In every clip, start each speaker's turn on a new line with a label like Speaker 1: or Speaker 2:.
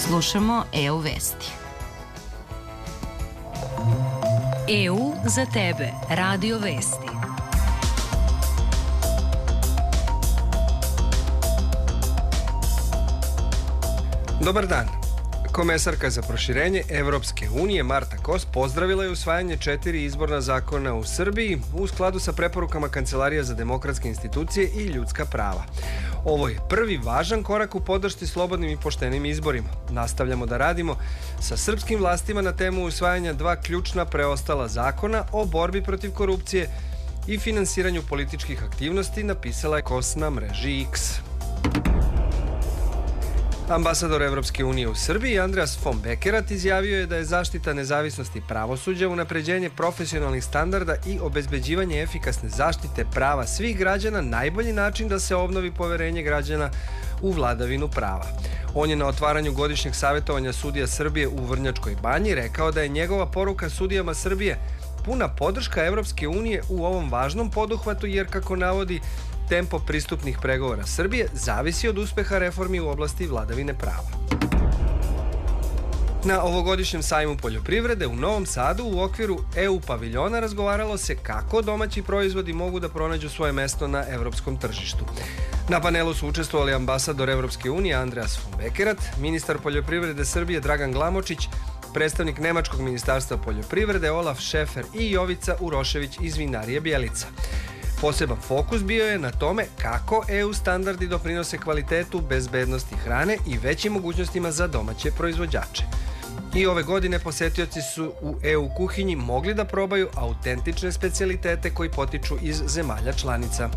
Speaker 1: Slušamo EU vesti. EU za tebe. Radio vesti.
Speaker 2: Dobar dan. Komesarka za proširenje Evropske unije Marta Kos pozdravila je usvajanje 4 izborna zakona u Srbiji u skladu sa preporukama Kancelarija za demokratske institucije i ljudska prava. Ovo je prvi važan korak u podršci slobodnim i poštenim izborima. Nastavljamo da radimo sa srpskim vlastima na temu usvajanja 2 ključna preostala zakona o borbi protiv korupcije i finansiranju političkih aktivnosti, napisala je Kos na mreži X. Ambasador Evropske unije u Srbiji Andreas von Bekerat izjavio je da je zaštita nezavisnosti pravosuđa, unapređenje profesionalnih standarda i obezbeđivanje efikasne zaštite prava svih građana najbolji način da se obnovi poverenje građana u vladavinu prava. On je na otvaranju godišnjeg savjetovanja sudija Srbije u Vrnjačkoj Banji rekao da je njegova poruka sudijama Srbije puna podrška Evropske unije u ovom važnom poduhvatu jer, kako navodi, tempo pristupnih pregovora Srbije zavisi od uspeha reformi u oblasti vladavine prava. Na ovogodišnjem sajmu poljoprivrede u Novom Sadu u okviru EU paviljona razgovaralo se kako domaći proizvodi mogu da pronađu svoje mesto na evropskom tržištu. Na panelu su učestvovali ambasador Evropske unije Andreas von Bekerat, ministar poljoprivrede Srbije Dragan Glamočić, predstavnik Nemačkog ministarstva poljoprivrede Olaf Šefer i Jovica Urošević iz vinarije Bjelica. Poseban fokus bio je na tome kako EU standardi doprinose kvalitetu, bezbednosti hrane i većim mogućnostima za domaće proizvođače. I ove godine posetioci su u EU kuhinji mogli da probaju autentične specijalitete koji potiču iz zemalja članica.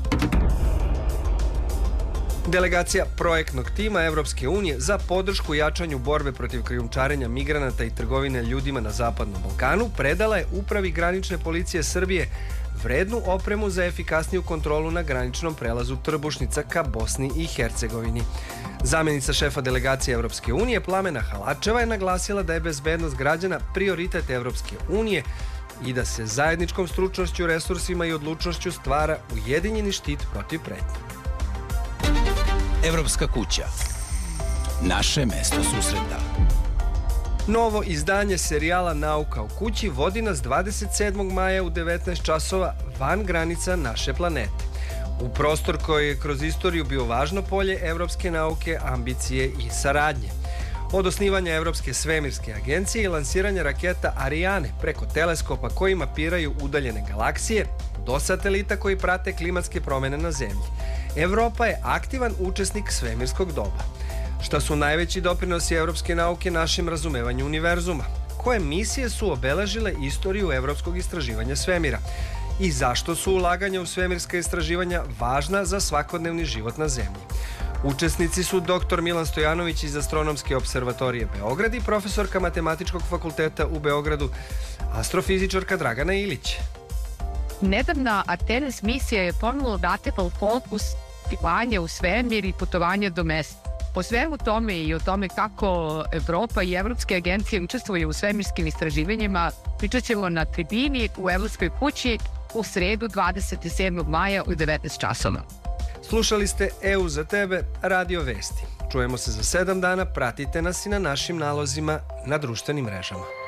Speaker 2: Delegacija projektnog tima Evropske unije za podršku jačanju borbe protiv krijumčarenja migranata i trgovine ljudima na Zapadnom Balkanu predala je Upravi granične policije Srbije vrednu opremu za efikasniju kontrolu na graničnom prelazu Trbušnica ka Bosni i Hercegovini. Zamjenica šefa delegacije Evropske unije Plamena Halačeva je naglasila da je bezbednost građana prioritet Evropske unije i da se zajedničkom stručnošću, resursima i odlučnošću stvara ujedinjeni štit protiv pretnje.
Speaker 3: Evropska kuća. Naše mesto susreta.
Speaker 2: Novo izdanje serijala Nauka u kući vodi nas 27. maja u 19 časova van granica naše planete. U prostor koji je kroz istoriju bio važno polje evropske nauke, ambicije i saradnje. Od osnivanja Evropske svemirske agencije i lansiranja raketa Ariane preko teleskopa koji mapiraju udaljene galaksije do satelita koji prate klimatske promene na Zemlji. Evropa je aktivan učesnik svemirskog doba. Šta su najveći doprinosi evropske nauke našem razumevanju univerzuma? Koje misije su obeležile istoriju evropskog istraživanja svemira? I zašto su ulaganja u svemirska istraživanja važna za svakodnevni život na Zemlji? Učesnici su dr. Milan Stojanović iz Astronomske observatorije Beograd i profesorka Matematičkog fakulteta u Beogradu, astrofizičarka Dragana Ilić.
Speaker 4: Nedavna Artemis misija je ponovno vratila fokus putovanja u svemir i putovanja do mesta. O svemu tome i o tome kako Evropa i evropske agencije učestvuju u svemirskim istraživanjima pričat ćemo na tribini u Evropskoj kući u sredu 27. maja u 19 časova.
Speaker 2: Slušali ste EU za tebe, Radio Vesti. Čujemo se za 7 dana, pratite nas i na našim nalozima na društvenim mrežama.